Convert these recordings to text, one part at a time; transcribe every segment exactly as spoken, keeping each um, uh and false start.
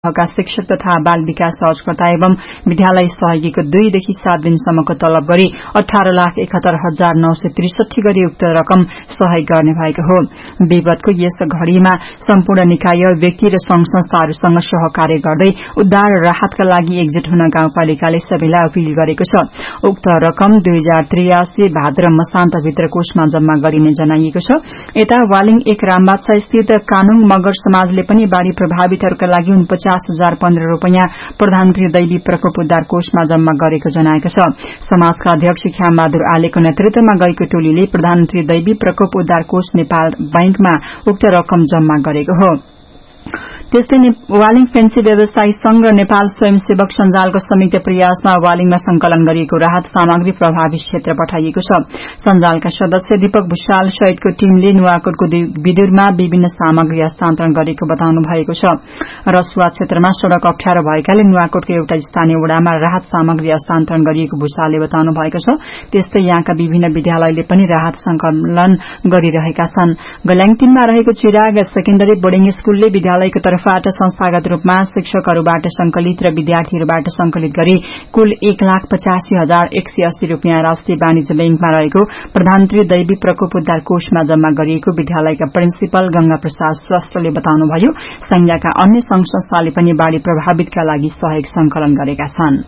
का शिक्षक तथा बाल विकास सहयोगकर्ता एवं विद्यालय सहयोगीको दुईदेखि सात दिनसम्मको तलब गरी अठार लाख एकहत्तर हजार नौ सय त्रिसठी गरी उक्त रकम सहयोग गर्ने भएको हो। विपदको यस घड़ीमा सम्पूर्ण निकाय व्यक्ति र संघ संस्थाहरूसँग सहकार्य गर्दै उद्धार र राहतका लागि एकजुट हुन गाउँपालिकाले सबैलाई अपील गरेको छ। उक्त रकम दुई हजार त्रियासी भाद्र मसान्तभित्र कोषमा जम्मा गरिने जनाइएको छ। यता वालिङ एक रामबाछा स्थित कानुङ मगर समाजले पनि बाढ़ी प्रभावितहरूका लागि उनपचास हजार पन्ध्र रूपियाँ प्रधानमन्त्री दैवी प्रकोप उद्धार कोषमा जम्मा गरेको जनाएको छ। समाजका अध्यक्ष ख्याम बहादुर आलेको नेतृत्वमा गएको टोलीले प्रधानमन्त्री दैवी प्रकोप उद्धार कोष नेपाल बैंकमा उक्त रकम जम्मा गरेको हो। त्यस्तै वालिङ फेन्सी व्यवसायी संघ र नेपाल स्वयंसेवक सञ्जालको संयुक्त प्रयासमा वालिङमा संकलन गरिएको राहत सामग्री प्रभावित क्षेत्र पठाइएको छ। सञ्जालका सदस्य दीपक भूषाल सहितको टीमले नुवाकोटको विदुरमा विभिन्न सामग्री हस्तान्तरण गरेको बताउनु भएको छ। रसुवा क्षेत्रमा सड़क अप्ठ्यारो भएकाले नुवाकोटको एउटा स्थानीय वडामा राहत सामग्री हस्तान्तरण गरिएको भूषालले बताउनु भएको छ। त्यस्तै यहाँका विभिन्न विद्यालयले पनि राहत संकलन गरिरहेका छन्। गल्याङटिनमा रहेको चिराग सेकेन्डरी बोर्डिङ स्कूलले विद्यालयको तर्फबाट संस्थागत रूपमा शिक्षकहरूबाट संकलित र विद्यार्थीहरूबाट संकलित गरी कुल एक लाख पचासी हजार एक सय अस्सी रूपियाँ राष्ट्रिय वाणिज्य बैंकमा रहेको प्रधानमन्त्री दैवी प्रकोप उद्धार कोषमा जम्मा गरिएको विद्यालयका प्रिन्सिपल गंगा प्रसाद श्रेष्ठले बताउनुभयो। संघका अन्य संघ संस्थाले पनि बाढ़ी प्रभावितका लागि सहयोग संकलन गरेका छन्।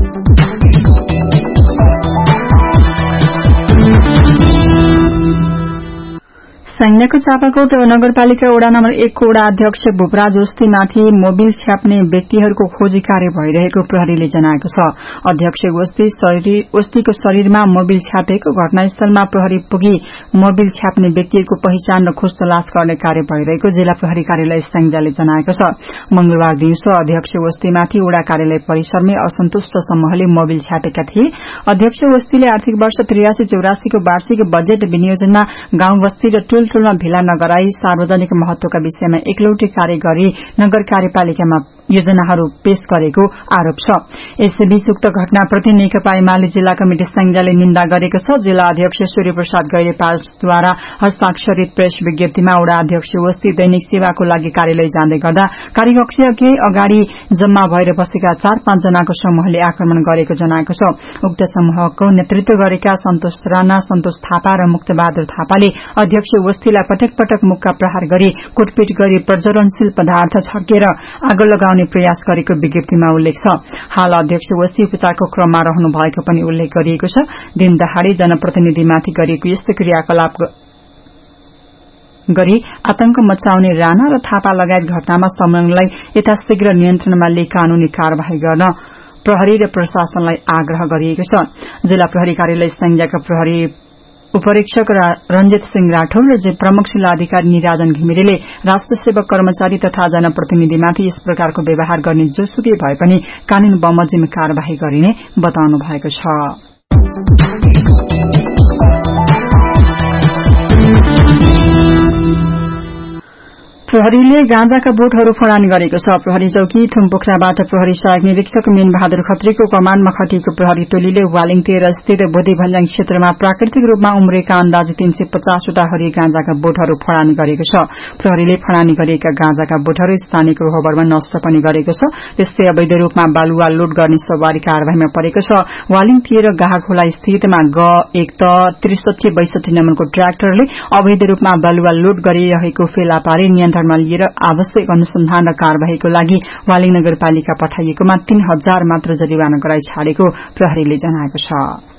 सैन्यको चापाकोट नगरपालिका वडा नम्बर एक को वडा अध्यक्ष भूपराज ओस्तीमाथि मोबिल छ्याप्ने व्यक्तिहरूको खोजी कार्य भइरहेको प्रहरीले जनाएको छ। अध्यक्ष ओस्तीको शरीरमा मोबिल छ्यापेको घटनास्थलमा प्रहरी पुगी मोबिल छ्याप्ने व्यक्तिहरूको पहिचान र खोज तलास गर्ने कार्य भइरहेको जिल्ला प्रहरी कार्यालय स्याङ्जाले जनाएको छ। मंगलबार दिउँसो अध्यक्ष ओस्तीमाथि वडा कार्यालय परिसरमै असन्तुष्ट समूहले मोबिल छ्यापेका थिए। अध्यक्ष ओस्तीले आर्थिक वर्ष त्रियासी चौरासीको वार्षिक बजेट विनियोजनमा गाउँ बस्ती र टोल टोलमा भेला नगराई सार्वजनिक महत्वका विषयमा एकलौटी कार्य गरी नगर कार्यपालिकामा योजनाहरू पेश गरेको आरोप छ। यसैबीच उक्त घटनाप्रति नेकपा एमाले जिल्ला कमिटी संघले निन्दा गरेको छ। जिल्ला अध्यक्ष सूर्य प्रसाद गैरेपालद्वारा हस्ताक्षरित प्रेस विज्ञप्तिमा वडा अध्यक्ष ओस्ती दैनिक सेवाको लागि कार्यालय जाँदै गर्दा कार्यकक्षकै अगाडि जम्मा भएर बसेका चार पाँच जनाको समूहले आक्रमण गरेको जनाएको छ। उक्त समूहको नेतृत्व गरेका सन्तोष राणा, सन्तोष थापा र मुक्तबहादुर थापाले अध्यक्ष ओस्तीलाई पटक पटक मुक्का प्रहार गरी कुटपिट गरी प्रज्वलनशील पदार्थ छर्केर आगो लगाउने प्रयास गरेको विज्ञप्तिमा उल्लेख छ। हाल अध्यक्ष ओस्ती उपचारको क्रममा रहनु भएको पनि उल्लेख गरिएको छ। दिन दहाड़े जनप्रतिनिधिमाथि गरिएको यस्तो क्रियाकलाप गरी आतंक मचाउने राणा र थापा लगायत घटनामा संलग्नलाई यथाशीघ्र नियन्त्रणमा लिई कानूनी कार्यवाही गर्न प्रहरी र प्रशासनलाई आग्रह गरिएको छ। जिल्ला प्रहरी कार्यालय संघका प्रहरी उपरीक्षक रंजित सिंह राठौर र प्रमुख जिल्लाधिकारी निराजन घिमिरेले राष्ट्र सेवक कर्मचारी तथा जनप्रतिनिधिमाथि यस प्रकारको व्यवहार गर्ने जोसुकै भए पनि कानून बमोजिम कार्यवाही गरिने बताउनु भएको छ। प्रहरीले गाँजाका बोटहरू फडानी गरेको छ। प्रहरी चौकी थुमपोखराबाट प्रहरी सहायक निरीक्षक मीन बहादुर खत्रीको कमाण्डमा खटिएको प्रहरी टोलीले वालिङ तेह्र स्थित बोधी भल्याङ क्षेत्रमा प्राकृतिक रूपमा उम्रेका अन्दाजी तीन सय पचासवटा हरिया गाँजाका बोटहरू फडानी गरेको छ। प्रहरीले फडानी गरिएका गाँजाका बोटहरू स्थानीयको होबरमा नष्ट पनि गरेको छ। त्यस्तै अवैध रूपमा बालुवा लोड गर्ने सवारी कार्यवाहीमा परेको छ। वालिङ तेह्र गाहाखोला स्थितमा ग एक त त्रिसठी बैसठी नम्बरको ट्र्याक्टरले अवैध रूपमा बालुवा लोड गरिरहेको फेला पारी नियन्त्रण लिएर आवश्यक अनुसन्धान र कार्यवाहीको लागि वालिङ नगरपालिका पठाइएकोमा तीन हजार मात्र जरिवाना गराई छाडेको प्रहरीले जनाएको छ।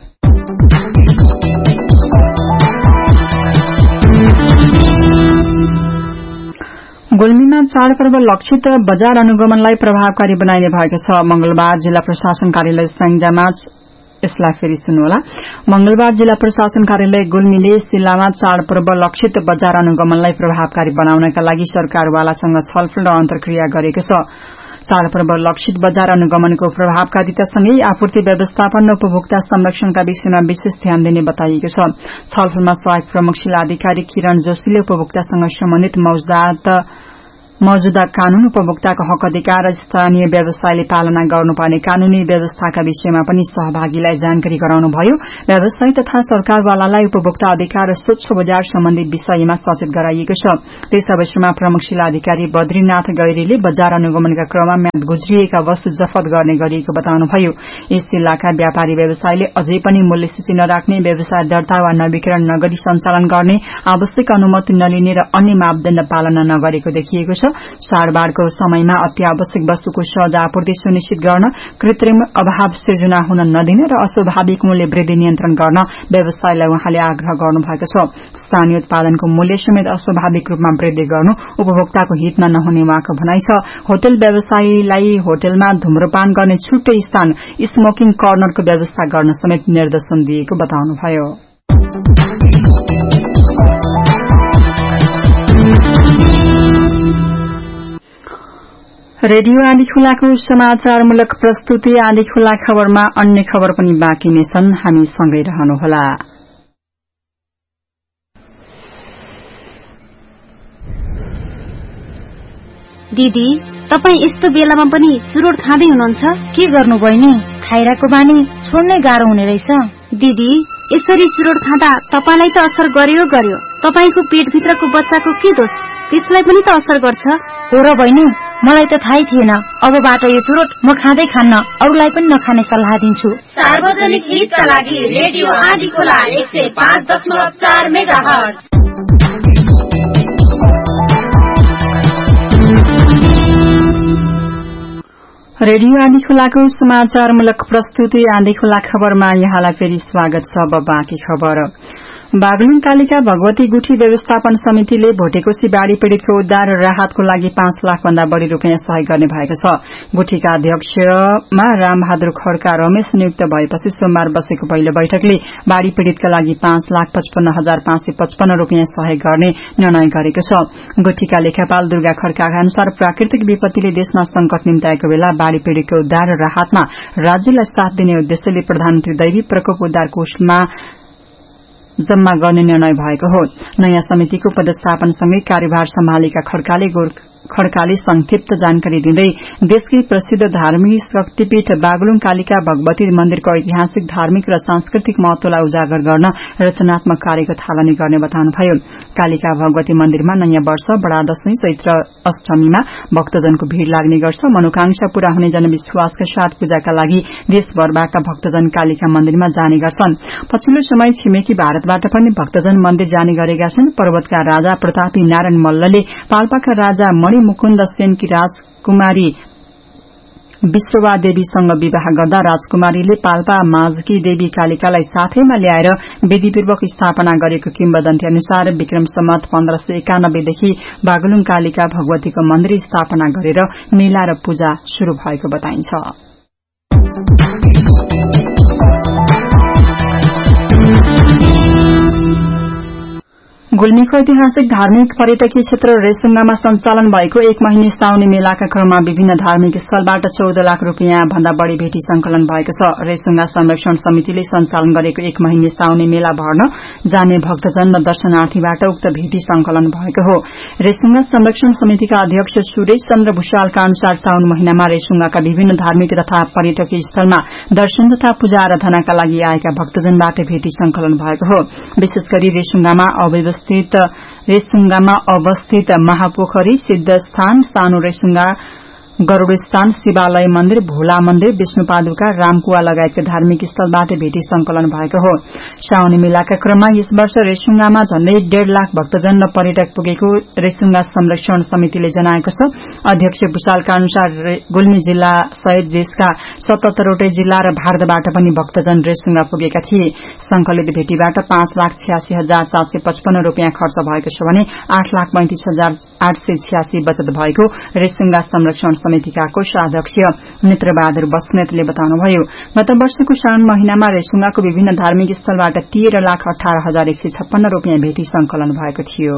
गुल्मीमा चाडपर्व लक्षित बजार अनुगमनलाई प्रभावकारी बनाइने भएको छ। मंगलबार जिल्ला प्रशासन कार्यालय संजामा यसलाई फेरि सुन्नुहोला। मंगलबार जिल्ला प्रशासन कार्यालय गुल्मीले जिल्लामा चाडपर्व लक्षित बजार अनुगमनलाई प्रभावकारी बनाउनका लागि सरकारवालासँग छलफल र अन्तर्क्रिया गरेको छ। चाडपर्व लक्षित बजार अनुगमनको प्रभावकारितासँगै आपूर्ति व्यवस्थापन र उपभोक्ता संरक्षणका विषयमा विशेष ध्यान दिने बताइएको छ। छलफलमा सहायक प्रमुख जिल्लाधिकारी किरण जोशीले उपभोक्तासँग सम्बन्धित मौजदात मौजूदा कानून उपभोक्ताको हक अधिकार र स्थानीय व्यवसायले पालना गर्नुपर्ने कानूनी व्यवस्थाका विषयमा पनि सहभागीलाई जानकारी गराउनुभयो। व्यवसायी तथा सरकारवालालाई उपभोक्ता अधिकार र स्वच्छ बजार सम्बन्धी विषयमा सचेत गराइएको छ। त्यस अवसरमा प्रमुख जिल्ला अधिकारी बद्रीनाथ गैरीले बजार अनुगमनका क्रममा म्याद गुज्रिएका वस्तु जफत गर्ने गरिएको बताउनुभयो। यस जिल्लाका व्यापारी व्यवसायीले अझै पनि मूल्य सूची नराख्ने, व्यवसाय दर्ता वा नवीकरण नगरी सञ्चालन गर्ने, आवश्यक अनुमति नलिने र अन्य मापदण्ड पालना नगरेको देखिएको छ। चाडबाडको समयमा अत्यावश्यक वस्तुको सहज आपूर्ति सुनिश्चित गर्न, कृत्रिम अभाव सिर्जना हुन नदिने र अस्वाभाविक मूल्य वृद्धि नियन्त्रण गर्न व्यवसायलाई उहाँले आग्रह गर्नुभएको छ। स्थानीय उत्पादनको मूल्य समेत अस्वाभाविक रूपमा वृद्धि गर्नु उपभोक्ताको हितमा नहुने उहाँको भनाइ छ। होटल व्यवसायीलाई होटलमा धूम्रपान गर्ने छुट्टै स्थान स्मोकिङ कर्नरको व्यवस्था गर्न समेत निर्देशन दिएको बताउनुभयो। रेडियो आँधी खुलाको समाचारमूलक प्रस्तुति आँधी खुला खबरमा अन्य खबर पनि बाँकी नै छन्। हामी सँगै रहनुहोला। दिदी, तपाई यस्तो बेलामा पनि चुरोट खाँदै हुनुहुन्छ? के गर्नु बहिनी, खाइराको बानी छोड्नै गाह्रो हुने रहेछ। दिदी, यसरी चुरोट खाँदा तपाईलाई त असर गर्यो गर्यो, तपाईको पेटभित्रको बच्चाको के दोष? त्यसलाई पनि त असर गर्छ। हो र बहिनी, मलाई त थाहै थिएन। अबबाट यो चुरोट म खाँदै खान्न, अरूलाई पनि नखाने सल्लाह दिन्छु। सार्वजनिक हितका लागि रेडियो आँधी खुला एक सय पाँच दशमलव चार मेगाहर्ज। रेडियो आँधी खुलाको समाचारमूलक प्रस्तुति आँधी खुला खबरमा यहाँलाई फेरि स्वागत छ। अब बाँकी खबर। बागलुङ कालिका भगवती गुठी व्यवस्थापन समितिले भोटेकोशी बाढ़ी पीड़ितको उद्धार र राहतको लागि पाँच लाख भन्दा बढ़ी रूपियाँ सहयोग गर्ने भएको छ। गुठीका अध्यक्षमा रामबहादुर खड्का रमेश नियुक्त भएपछि सोमबार बसेको पहिलो बैठकले बाढ़ी पीड़ितका लागि पाँच लाख पचपन्न हजार पाँच सय पचपन्न रूपियाँ सहयोग गर्ने निर्णय गरेको छ। गुठीका लेखापाल दुर्गा खड्काका अनुसार प्राकृतिक विपत्तिले देशमा संकट निम्ताएको बेला बाढ़ी पीड़ितको उद्धार र राहतमा राज्यलाई साथ दिने उद्देश्यले प्रधानमन्त्री दैवी प्रकोप उद्धार कोषमा जम्मा गर्ने निर्णय भएको हो। नयाँ समितिको पदस्थापनसँगै कार्यभार सम्हालेका खड्काले खड्काले संक्षिप्त जानकारी दिँदै देशकै प्रसिद्ध धार्मिक शक्तिपीठ बागलुङ कालिका भगवती मन्दिरको ऐतिहासिक धार्मिक र सांस्कृतिक महत्वलाई उजागर गर्न रचनात्मक कार्यको थालनी गर्ने बताउनुभयो। कालिका भगवती मन्दिरमा नयाँ वर्ष, बडा दशैं, चैत्र अष्टमीमा भक्तजनको भीड़ लाग्ने गर्छ। मनोकांक्षा पूरा हुने जनविश्वासका साथ पूजाका लागि देशभरबाट भक्तजन कालिका मन्दिरमा जाने गर्छन्। पछिल्लो समय छिमेकी भारतबाट पनि भक्तजन मन्दिर जाने गरेका छन्। पर्वतका राजा प्रतापी नारायण मल्लले पाल्पाका राजा मुकुन्द सेनकी राजकुमारी विश्ववा देवीसँग विवाह गर्दा राजकुमारीले पाल्पा माझकी देवी कालिकालाई साथैमा ल्याएर विधिपूर्वक स्थापना गरेको किम्वदन्ती अनुसार विक्रम सम्वत पन्ध्र सय एकानब्बेदेखि बागलुङ कालिका भगवतीको मन्दिर स्थापना गरेर मेला र पूजा शुरू भएको बताइन्छ। गुल्मीको ऐतिहासिक धार्मिक पर्यटकीय क्षेत्र रेसुङ्गामा सञ्चालन भएको एक महिने साउने मेलाका क्रममा विभिन्न धार्मिक स्थलबाट चौध लाख रूपियाँ भन्दा बढ़ी भेटी संकलन भएको छ। रेसुङ्गा संरक्षण समितिले सञ्चालन गरेको एक महिने साउने मेला भर्न जाने भक्तजन र दर्शनार्थीबाट उक्त भेटी संकलन भएको हो। रेसुङ्गा संरक्षण समितिका अध्यक्ष सुरेश चन्द्र भूषालका अनुसार साउन महिनामा रेसुङ्गाका विभिन्न धार्मिक तथा पर्यटकीय स्थलमा दर्शन तथा पूजा आराधनाका लागि आएका भक्तजनबाट भेटी संकलन भएको हो। विशेष गरी रेसुङ्गामा अव्यवस्थित रेसुङ्गामा अवस्थित महापोखरी, सिद्धस्थान, सानो रेसुङ्गा, गरूडस्थान, शिवालय मन्दिर, भोला मन्दिर, विष्णुपादुका, रामकुवा लगायतका धार्मिक स्थलबाट भेटी संकलन भएको हो। साउने मेलाका क्रममा यस वर्ष रेसुङ्गामा झण्डै डेढ़ लाख भक्तजन र पर्यटक पुगेको रेसुङ्गा संरक्षण समितिले जनाएको छ। अध्यक्ष भूषालका अनुसार गुल्मी जिल्ला सहित देशका सतहत्तरवटै जिल्ला र भारतबाट पनि भक्तजन रेसुङ्गा पुगेका थिए। संकलित भेटीबाट पाँच लाख छ्यासी हजार सात सय पचपन्न रूपियाँ खर्च भएको छ भने आठ लाख पैंतिस हजार आठ सय छ्यासी बचत भएको रेसुङ्गा संरक्षण समितिका कोषाध्यक्ष नेत्रबहादुर बस्नेतले बताउनुभयो। गत वर्षको साउन महिनामा रेसुङ्गाको विभिन्न धार्मिक स्थलबाट तेह्र लाख अठार हजार एक सय छप्पन्न रूपियाँ भेटी संकलन भएको थियो।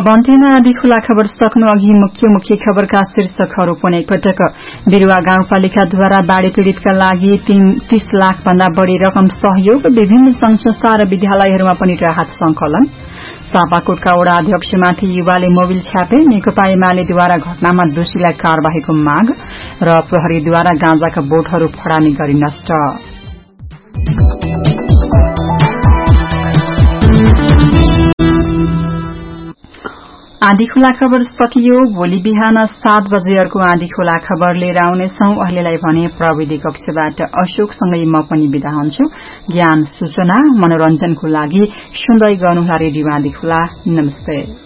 अब अन्त्यमा आधी खुला खबर सक्नु अघि मुख्य मुख्य खबरका शीर्षकहरू पुनः एकपटक। बिरुवा गाउँपालिकाद्वारा बाढ़ी पीड़ितका लागि तीस लाख भन्दा बढ़ी रकम सहयोग, विभिन्न संघ संस्था र विद्यालयहरूमा पनि राहत संकलन। चापाकोटका वडा अध्यक्षमाथि युवाले मोबिल छ्यापे, नेकपा एमालेद्वारा घटनामा दोषीलाई कार्यवाहीको माग र प्रहरीद्वारा गाँजाका बोटहरू फडानी गरी नष्ट। आँधी खुला खबर सकियो। भोलि बिहान सात बजे अर्को आँधी खुला खबर लिएर आउनेछौ। अहिलेलाई भने प्रविधि कक्षबाट अशोकसँगै म पनि बिदा हुन्छु। ज्ञान सूचना मनोरञ्जनको लागि सुन्दै गर्नुहोला रेडियो आँधी खुला। नमस्ते।